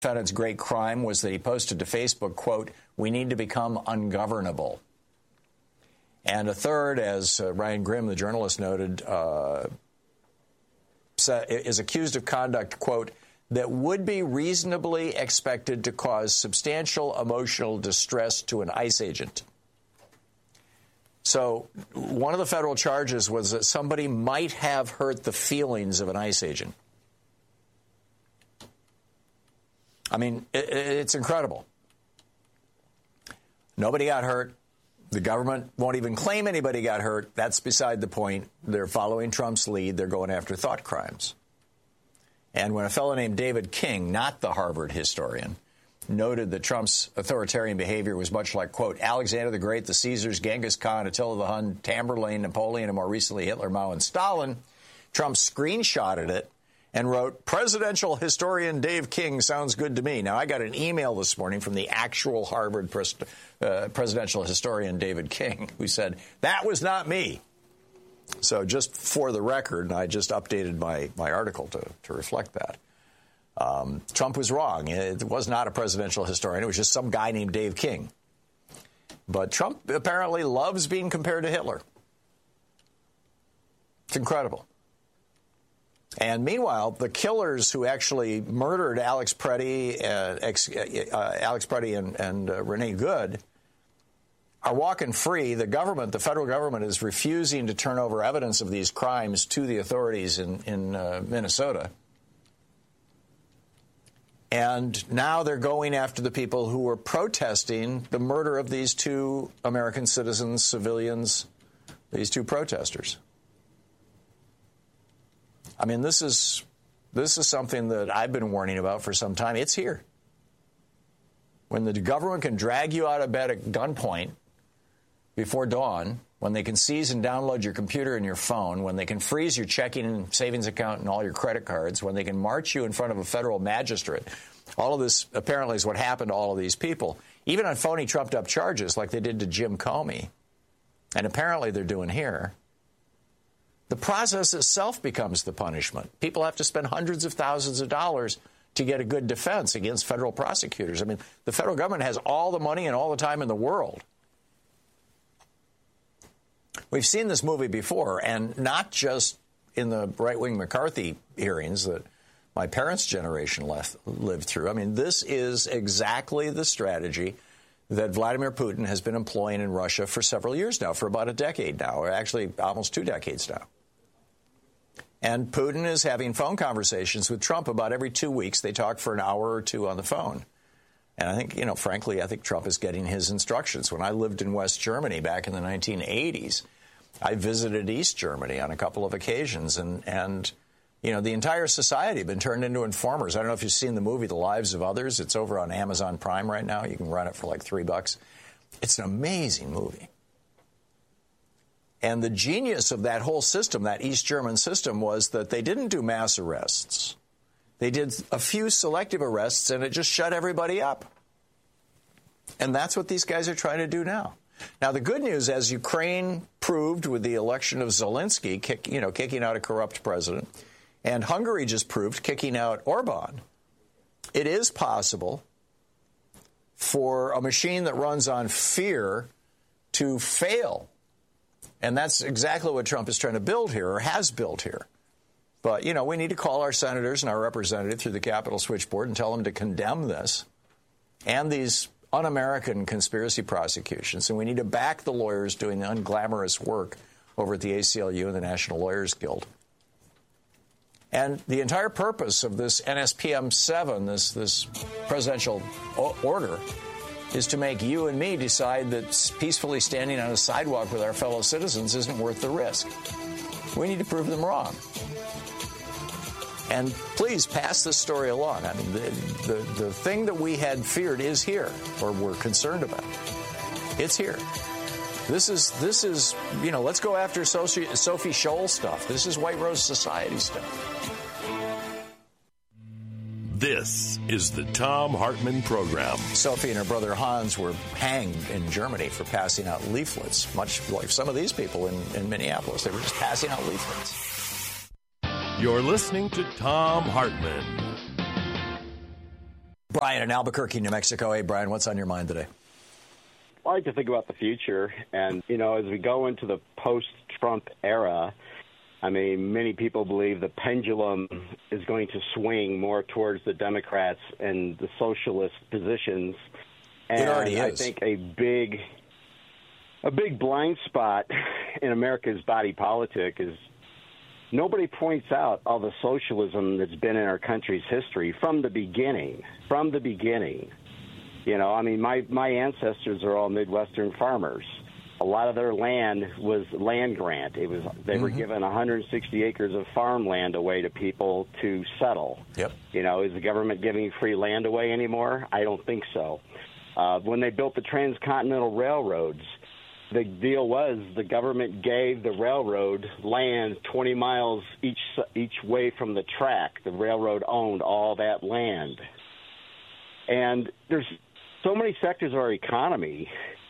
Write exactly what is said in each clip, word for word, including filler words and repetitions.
defendant's great crime was that he posted to Facebook, quote, "We need to become ungovernable." And a third, as uh, Ryan Grimm, the journalist, noted, uh, is accused of conduct, quote, "that would be reasonably expected to cause substantial emotional distress to an ICE agent." So one of the federal charges was that somebody might have hurt the feelings of an ICE agent. I mean, it, it's incredible. Nobody got hurt. The government won't even claim anybody got hurt. That's beside the point. They're following Trump's lead. They're going after thought crimes. And when a fellow named David King, not the Harvard historian, noted that Trump's authoritarian behavior was much like, quote, Alexander the Great, the Caesars, Genghis Khan, Attila the Hun, Tamerlane, Napoleon, and more recently Hitler, Mao, and Stalin, Trump screenshotted it and wrote, "Presidential historian Dave King sounds good to me." Now, I got an email this morning from the actual Harvard pres- uh, presidential historian David King, who said, "That was not me." So just for the record, I just updated my, my article to, to reflect that. Um, Trump was wrong. It was not a presidential historian. It was just some guy named Dave King. But Trump apparently loves being compared to Hitler. It's incredible. And meanwhile, the killers who actually murdered Alex Preddy, uh, ex, uh, Alex Preddy and, and uh, Renee Good are walking free. The government, the federal government, is refusing to turn over evidence of these crimes to the authorities in, in uh, Minnesota. And now they're going after the people who were protesting the murder of these two American citizens, civilians, these two protesters. I mean, this is this is something that I've been warning about for some time. It's here. When the government can drag you out of bed at gunpoint before dawn, when they can seize and download your computer and your phone, when they can freeze your checking and savings account and all your credit cards, when they can march you in front of a federal magistrate, all of this apparently is what happened to all of these people, even on phony trumped-up charges like they did to Jim Comey, and apparently they're doing here. The process itself becomes the punishment. People have to spend hundreds of thousands of dollars to get a good defense against federal prosecutors. I mean, the federal government has all the money and all the time in the world. We've seen this movie before, and not just in the right-wing McCarthy hearings that my parents' generation left, lived through. I mean, this is exactly the strategy that Vladimir Putin has been employing in Russia for several years now, for about a decade now, or actually almost two decades now. And Putin is having phone conversations with Trump about every two weeks. They talk for an hour or two on the phone. And I think, you know, frankly, I think Trump is getting his instructions. When I lived in West Germany back in the nineteen eighties, I visited East Germany on a couple of occasions. And, and you know, the entire society had been turned into informers. I don't know if you've seen the movie The Lives of Others. It's over on Amazon Prime right now. You can rent it for like three bucks. It's an amazing movie. And the genius of that whole system, that East German system, was that they didn't do mass arrests. They did a few selective arrests, and it just shut everybody up. And that's what these guys are trying to do now. Now, the good news, as Ukraine proved with the election of Zelensky, kick, you know, kicking out a corrupt president, and Hungary just proved kicking out Orban, it is possible for a machine that runs on fear to fail. And that's exactly what Trump is trying to build here, or has built here. But, you know, we need to call our senators and our representatives through the Capitol switchboard and tell them to condemn this and these un-American conspiracy prosecutions. And we need to back the lawyers doing the unglamorous work over at the A C L U and the National Lawyers Guild. And the entire purpose of this N S P M seven, this, this presidential order, is to make you and me decide that peacefully standing on a sidewalk with our fellow citizens isn't worth the risk. We need to prove them wrong. And please pass this story along. I mean, the, the, the thing that we had feared is here, or we're concerned about. It's here. This is, this is, you know, let's go after Sophie, Sophie Scholl stuff. This is White Rose Society stuff. This is the Thom Hartmann Program. Sophie and her brother Hans were hanged in Germany for passing out leaflets, much like some of these people in, in Minneapolis. They were just passing out leaflets. You're listening to Thom Hartmann. Brian in Albuquerque, New Mexico. Hey, Brian, what's on your mind today? I like to think about the future. And, you know, as we go into the post-Trump era, I mean, many people believe the pendulum is going to swing more towards the Democrats and the socialist positions. And it already is. I think a big, a big blind spot in America's body politic is nobody points out all the socialism that's been in our country's history from the beginning, from the beginning. You know, I mean, my, my ancestors are all Midwestern farmers. A lot of their land was land grant. It was they mm-hmm. were given one hundred sixty acres of farmland away to people to settle. Yep. You know, is the government giving free land away anymore? I don't think so. Uh, when they built the transcontinental railroads, the deal was the government gave the railroad land twenty miles each each way from the track. The railroad owned all that land. And there's so many sectors of our economy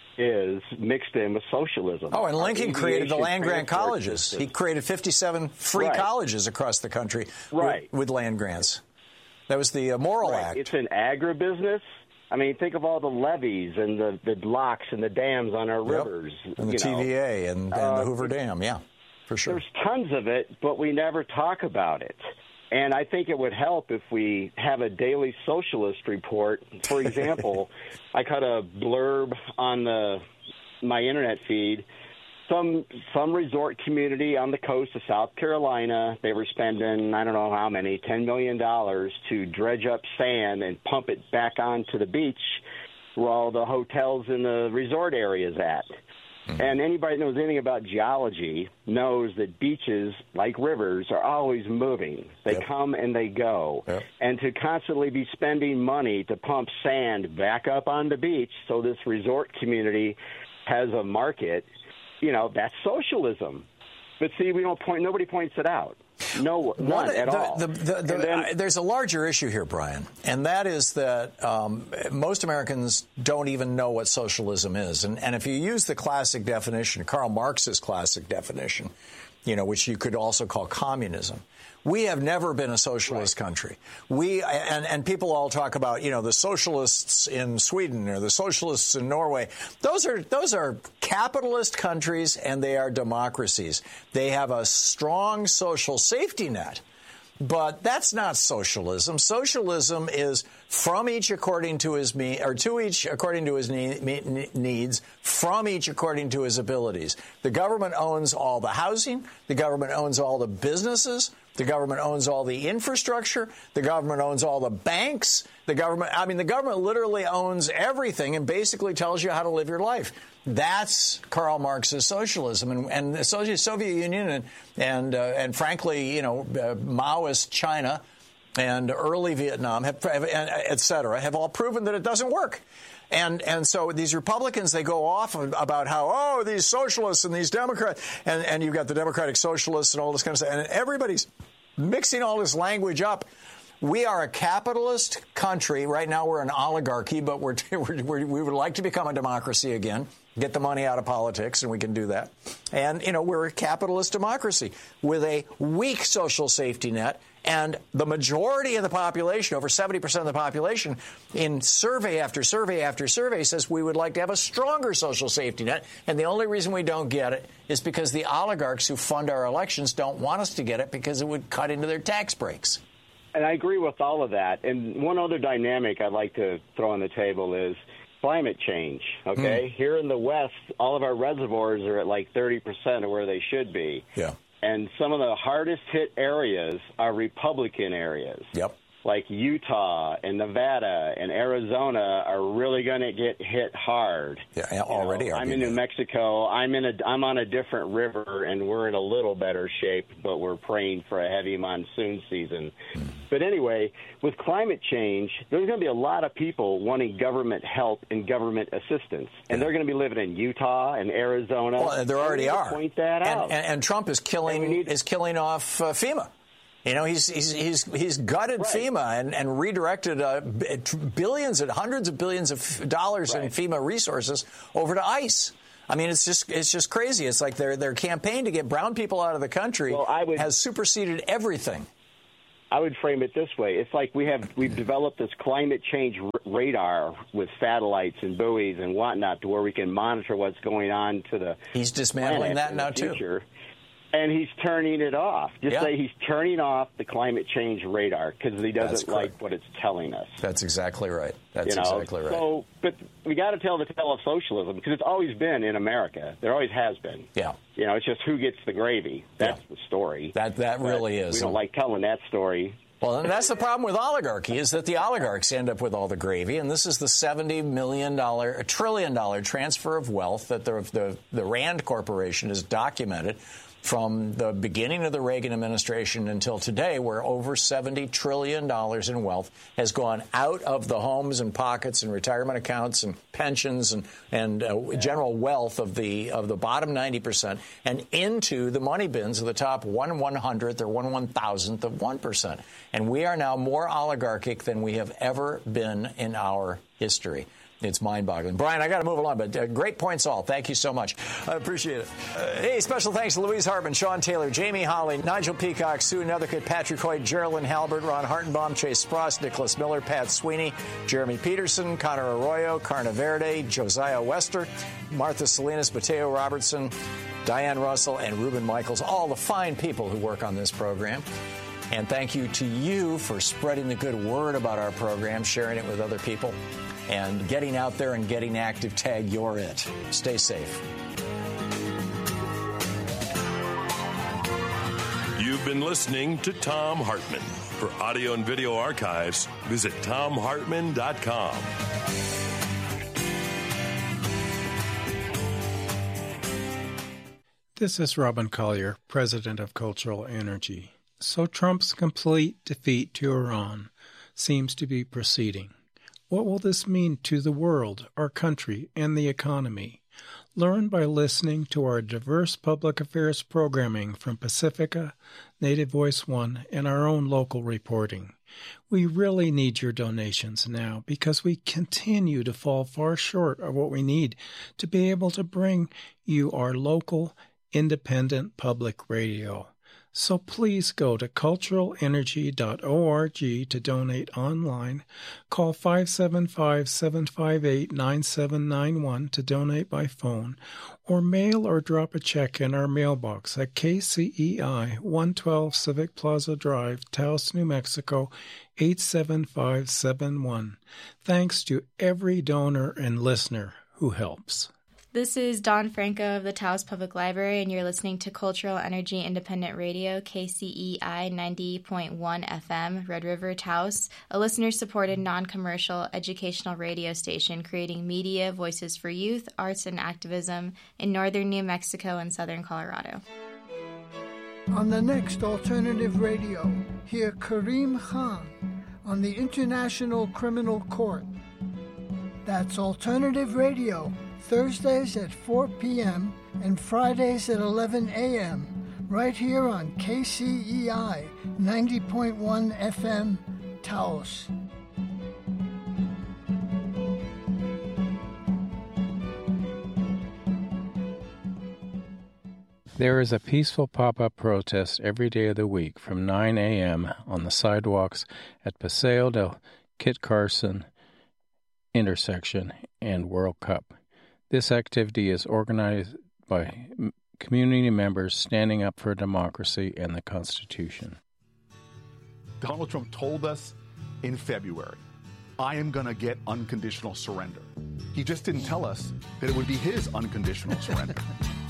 is mixed in with socialism. Oh, and Lincoln created the land-grant colleges. System. He created fifty-seven free right. colleges across the country right. with, with land grants. That was the uh, Morrill right. Act. It's an agribusiness. I mean, think of all the levees and the, the locks and the dams on our yep. rivers. And the T V A and, and uh, the Hoover Dam, yeah, for sure. There's tons of it, but we never talk about it. And I think it would help if we have a daily socialist report. For example, I caught a blurb on the my internet feed. Some some resort community on the coast of South Carolina, they were spending, I don't know how many, ten million dollars to dredge up sand and pump it back onto the beach where all the hotels in the resort areas at. And anybody that knows anything about geology knows that beaches, like rivers, are always moving. They yep. come and they go. Yep. And to constantly be spending money to pump sand back up on the beach so this resort community has a market, you know, that's socialism. But see, we don't point. Nobody points it out. No, none One, at the, all. The, the, the, then, uh, there's a larger issue here, Brian, and that is that um, most Americans don't even know what socialism is. And, and if you use the classic definition, Karl Marx's classic definition, you know, which you could also call communism, we have never been a socialist right. country. We and, and people all talk about, you know, the socialists in Sweden or the socialists in Norway. Those are those are capitalist countries and they are democracies. They have a strong social safety net. But that's not socialism. Socialism is from each according to his me or to each according to his ne- me- needs, from each according to his abilities. The government owns all the housing. The government owns all the businesses. The government owns all the infrastructure. The government owns all the banks. The government, I mean, the government literally owns everything and basically tells you how to live your life. That's Karl Marx's socialism, and, and the Soviet Union and and, uh, and frankly, you know, uh, Maoist China and early Vietnam, have, have, et cetera, have all proven that it doesn't work. And and so these Republicans, they go off about how, oh, these socialists and these Democrats, and, and you've got the Democratic Socialists and all this kind of stuff, and everybody's mixing all this language up. We are a capitalist country. Right now we're an oligarchy, but we're, we're, we would like to become a democracy again, get the money out of politics, and we can do that. And, you know, we're a capitalist democracy with a weak social safety net. And the majority of the population, over seventy percent of the population, in survey after survey after survey, says we would like to have a stronger social safety net. And the only reason we don't get it is because the oligarchs who fund our elections don't want us to get it because it would cut into their tax breaks. And I agree with all of that. And one other dynamic I'd like to throw on the table is climate change, okay? Mm. Here in the West, all of our reservoirs are at like thirty percent of where they should be. Yeah. And some of the hardest hit areas are Republican areas. Yep. Like Utah and Nevada and Arizona are really going to get hit hard. Yeah, already. You know, I'm in New Mexico. I'm in a. I'm on a different river, and we're in a little better shape, but we're praying for a heavy monsoon season. Mm. But anyway, with climate change, there's going to be a lot of people wanting government help and government assistance, and they're going to be living in Utah and Arizona. Well, there already are. Point that and, out. And, and Trump is killing need, is killing off uh, FEMA. You know, he's he's he's he's gutted right. FEMA and, and redirected uh, billions and hundreds of billions of dollars right. in FEMA resources over to ICE. I mean, it's just it's just crazy. It's like their their campaign to get brown people out of the country well, I would, has superseded everything. I would frame it this way. It's like we have, we've developed this climate change r- radar with satellites and buoys and whatnot to where we can monitor what's going on to the He's dismantling that now, too. And he's turning it off. Just yeah. say he's turning off the climate change radar because he doesn't like what it's telling us. That's exactly right. That's you know? exactly right. So, but we got to tell the tale of socialism because it's always been in America. There always has been. Yeah. You know, it's just who gets the gravy. That's yeah. the story. That that but really is. We don't like telling that story. Well, and that's the problem with oligarchy is that the oligarchs end up with all the gravy, and this is the seventy million dollars, a trillion dollar transfer of wealth that the, the, the Rand Corporation has documented from the beginning of the Reagan administration until today, where over seventy trillion dollars in wealth has gone out of the homes and pockets and retirement accounts and pensions and, and uh, yeah. general wealth of the of the bottom ninety percent and into the money bins of the top one one hundredth or one one thousandth of one percent. And we are now more oligarchic than we have ever been in our history. It's mind-boggling. Brian, I got to move along, but uh, great points all. Thank you so much. I appreciate it. Uh, hey, special thanks to Louise Hartman, Sean Taylor, Jamie Holly, Nigel Peacock, Sue Nethercutt, Patrick Hoyt, Geraldine Halbert, Ron Hartenbaum, Chase Spross, Nicholas Miller, Pat Sweeney, Jeremy Peterson, Connor Arroyo, Carna Verde, Josiah Wester, Martha Salinas, Mateo Robertson, Diane Russell, and Reuben Michaels, all the fine people who work on this program. And thank you to you for spreading the good word about our program, sharing it with other people, and getting out there and getting active. Tag You're It. Stay safe. You've been listening to Thom Hartmann. For audio and video archives, visit thom hartmann dot com. This is Robin Collier, president of Cultural Energy. So Trump's complete defeat to Iran seems to be proceeding. What will this mean to the world, our country, and the economy? Learn by listening to our diverse public affairs programming from Pacifica, Native Voice One, and our own local reporting. We really need your donations now because we continue to fall far short of what we need to be able to bring you our local, independent public radio. So please go to cultural energy dot org to donate online. Call five seven five, seven five eight, nine seven nine one to donate by phone, or mail or drop a check in our mailbox at K C E I, one twelve Civic Plaza Drive, Taos, New Mexico, eight seven five seven one. Thanks to every donor and listener who helps. This is Dawn Franco of the Taos Public Library, and you're listening to Cultural Energy Independent Radio, K C E I ninety point one F M, Red River, Taos, a listener-supported, non-commercial educational radio station creating media voices for youth, arts, and activism in northern New Mexico and southern Colorado. On the next Alternative Radio, hear Kareem Khan on the International Criminal Court. That's Alternative Radio, Thursdays at four p.m. and Fridays at eleven a.m. right here on K C E I ninety point one F M, Taos. There is a peaceful pop-up protest every day of the week from nine a.m. on the sidewalks at Paseo del Kit Carson intersection and World Cup. This activity is organized by community members standing up for democracy and the Constitution. Donald Trump told us in February, I am going to get unconditional surrender. He just didn't tell us that it would be his unconditional surrender.